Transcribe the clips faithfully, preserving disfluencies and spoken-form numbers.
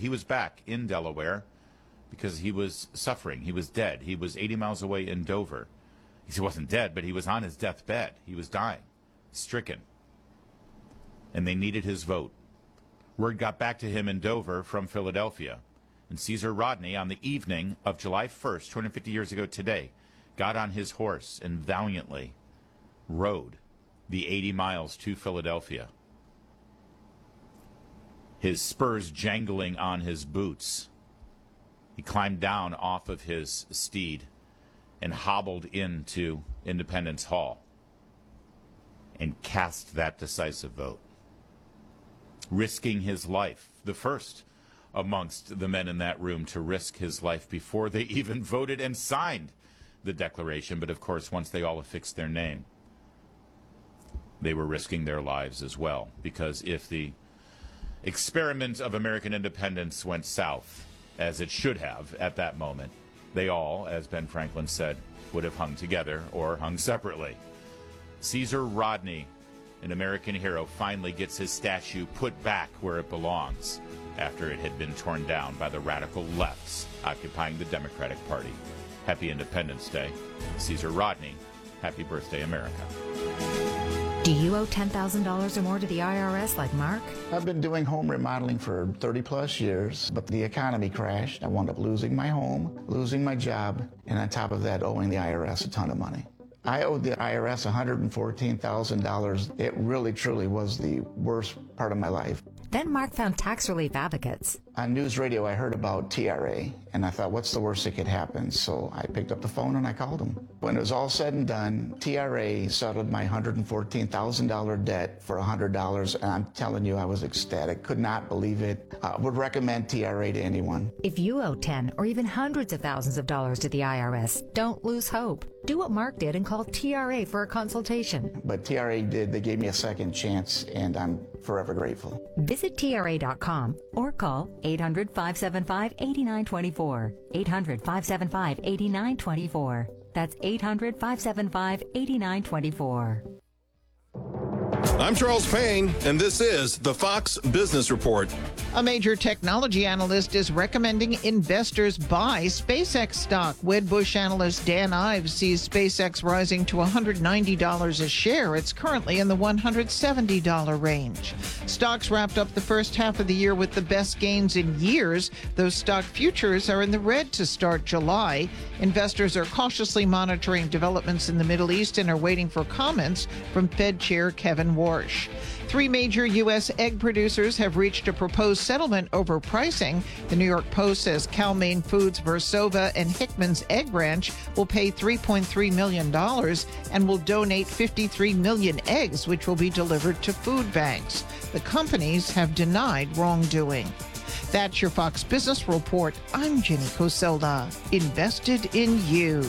He was back in Delaware because he was suffering. He was dead. He was eighty miles away in Dover. He wasn't dead, but he was on his deathbed. He was dying, stricken. And they needed his vote. Word got back to him in Dover from Philadelphia. And Caesar Rodney, on the evening of July first, two hundred fifty years ago today, got on his horse and valiantly rode the eighty miles to Philadelphia. His spurs jangling on his boots. He climbed down off of his steed and hobbled into Independence Hall and cast that decisive vote, risking his life, the first amongst the men in that room to risk his life before they even voted and signed the Declaration. But of course, once they all affixed their name, they were risking their lives as well, because if the experiment of American independence went south, as it should have at that moment, they all, as Ben Franklin said, would have hung together or hung separately. Caesar Rodney, an American hero, finally gets his statue put back where it belongs after it had been torn down by the radical lefts occupying the Democratic Party. Happy Independence Day. Caesar Rodney, happy birthday, America. Do you owe ten thousand dollars or more to the I R S like Mark? I've been doing home remodeling for thirty plus years, but the economy crashed. I wound up losing my home, losing my job, and on top of that, owing the I R S a ton of money. I owed the I R S one hundred fourteen thousand dollars. It really, truly was the worst part of my life. Then Mark found tax relief advocates. On news radio, I heard about T R A, and I thought, what's the worst that could happen? So I picked up the phone and I called them. When it was all said and done, T R A settled my one hundred fourteen thousand dollars debt for one hundred dollars, and I'm telling you, I was ecstatic. Could not believe it. I would recommend T R A to anyone. If you owe ten or even hundreds of thousands of dollars to the I R S, don't lose hope. Do what Mark did and call T R A for a consultation. But T R A did. They gave me a second chance, and I'm forever grateful. Visit T R A dot com or call eight hundred, five seven five, eight nine two four. eight hundred, five seven five, eight nine two four. That's eight hundred, five seven five, eight nine two four. I'm Charles Payne, and this is the Fox Business Report. A major technology analyst is recommending investors buy SpaceX stock. Wedbush analyst Dan Ives sees SpaceX rising to one hundred ninety dollars a share. It's currently in the one hundred seventy dollars range. Stocks wrapped up the first half of the year with the best gains in years. Those stock futures are in the red to start July. Investors are cautiously monitoring developments in the Middle East and are waiting for comments from Fed Chair Kevin Warsh. Three major U S egg producers have reached a proposed settlement over pricing. The New York Post says Cal-Maine Foods, Versova, and Hickman's Egg Ranch will pay three point three million dollars and will donate fifty-three million eggs, which will be delivered to food banks. The companies have denied wrongdoing. That's your Fox Business Report. I'm Jenny Coselda. Invested in you.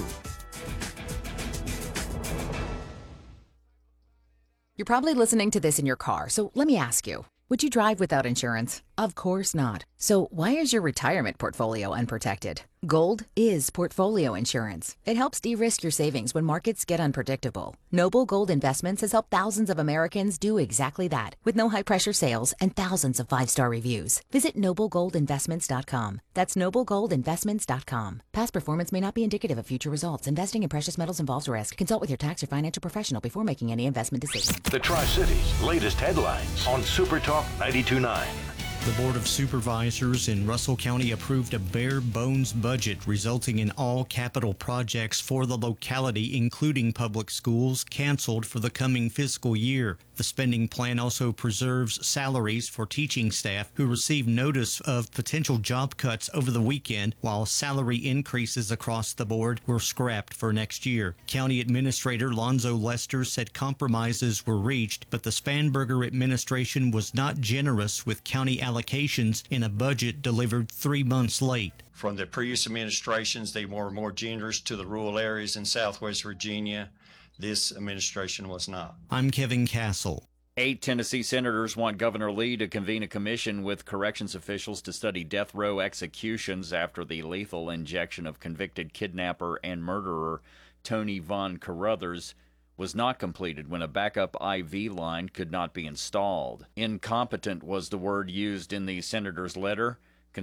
You're probably listening to this in your car, so let me ask you, would you drive without insurance? Of course not. So why is your retirement portfolio unprotected? Gold is portfolio insurance. It helps de-risk your savings when markets get unpredictable. Noble Gold Investments has helped thousands of Americans do exactly that, with no high-pressure sales and thousands of five-star reviews. Visit noble gold investments dot com. That's noble gold investments dot com. Past performance may not be indicative of future results. Investing in precious metals involves risk. Consult with your tax or financial professional before making any investment decision. The Tri-Cities latest headlines on Super Talk ninety-two point nine. The Board of Supervisors in Russell County approved a bare-bones budget, resulting in all capital projects for the locality, including public schools, canceled for the coming fiscal year. The spending plan also preserves salaries for teaching staff who received notice of potential job cuts over the weekend, while salary increases across the board were scrapped for next year. County Administrator Lonzo Lester said compromises were reached, but the Spanberger administration was not generous with county allocations in a budget delivered three months late. From the previous administrations, they were more generous to the rural areas in Southwest Virginia. This administration was not. I'm Kevin Castle. Eight Tennessee senators want Governor Lee to convene a commission with corrections officials to study death row executions after the lethal injection of convicted kidnapper and murderer Tony Von Carruthers was not completed when a backup I V line could not be installed. Incompetent was the word used in the senator's letter.